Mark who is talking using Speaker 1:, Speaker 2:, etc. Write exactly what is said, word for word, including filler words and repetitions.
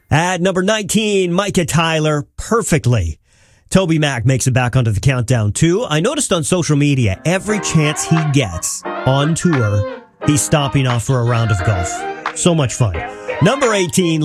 Speaker 1: At number nineteen, Micah Tyler, Perfectly. Toby Mac makes it back onto the countdown, too. I noticed on social media, every chance he gets on tour, he's stopping off for a round of golf. So much fun. Number eighteen,